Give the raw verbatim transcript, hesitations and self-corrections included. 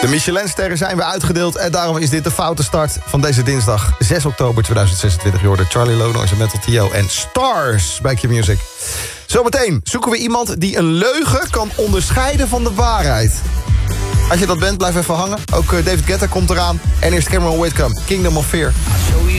De Michelinsterren zijn weer uitgedeeld en daarom is dit de foute start van deze dinsdag zes oktober tweeduizend zesentwintig. Je hoorde Charlie Lonois en Mental Theo en Stars bij Q-Music. Zometeen zoeken we iemand die een leugen kan onderscheiden van de waarheid. Als je dat bent, blijf even hangen. Ook David Guetta komt eraan. En eerst Cameron Whitcomb, Kingdom of Fear.